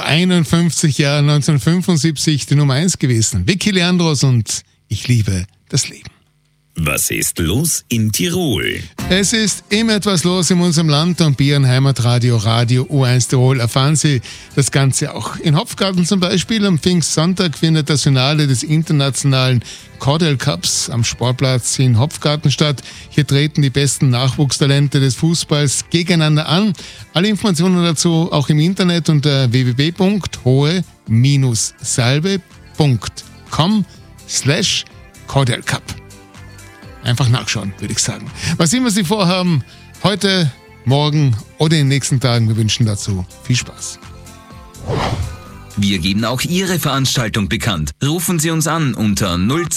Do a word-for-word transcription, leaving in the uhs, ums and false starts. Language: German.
einundfünfzig Jahre, neunzehnhundertfünfundsiebzig die Nummer eins gewesen. Vicky Leandros und Ich liebe das Leben. Was ist los in Tirol? Es ist immer etwas los in unserem Land und bei Ihrem Heimatradio Radio U eins Tirol erfahren Sie das Ganze auch. In Hopfgarten zum Beispiel am Pfingstsonntag findet das Finale des internationalen Cordel Cups am Sportplatz in Hopfgarten statt. Hier treten die besten Nachwuchstalente des Fußballs gegeneinander an. Alle Informationen dazu auch im Internet unter w w w punkt hohe salbe punkt com slash Cordel Cup. Einfach nachschauen, würde ich sagen. Was immer Sie vorhaben, heute, morgen oder in den nächsten Tagen, wir wünschen dazu viel Spaß. Wir geben auch Ihre Veranstaltung bekannt. Rufen Sie uns an unter null